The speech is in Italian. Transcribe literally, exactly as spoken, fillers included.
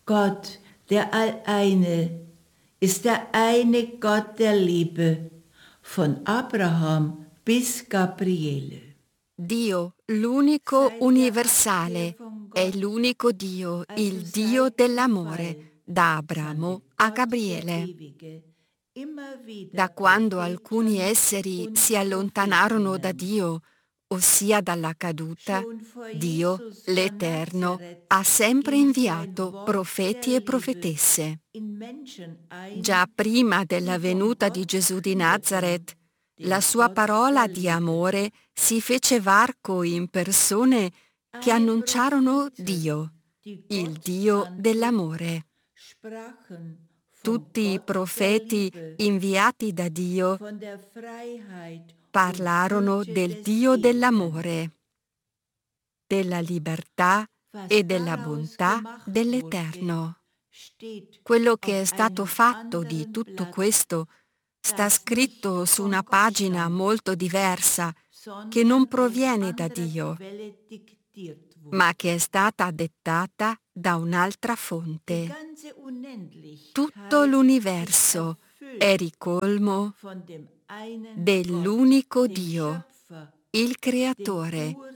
Gott, der Alleine, ist der eine Gott der Liebe, von Abraham bis Gabriele. Dio, l'unico universale, è l'unico Dio, il Dio dell'amore, da Abramo a Gabriele. Da quando alcuni esseri si allontanarono da Dio, ossia dalla caduta, Dio, l'Eterno, ha sempre inviato profeti e profetesse. Già prima della venuta di Gesù di Nazaret, la sua parola di amore si fece varco in persone che annunciarono Dio, il Dio dell'amore. Tutti i profeti inviati da Dio parlarono del Dio dell'amore, della libertà e della bontà dell'Eterno. Quello che è stato fatto di tutto questo sta scritto su una pagina molto diversa, che non proviene da Dio, ma che è stata dettata da un'altra fonte. Tutto l'universo è ricolmo dell'unico Dio, il Creatore,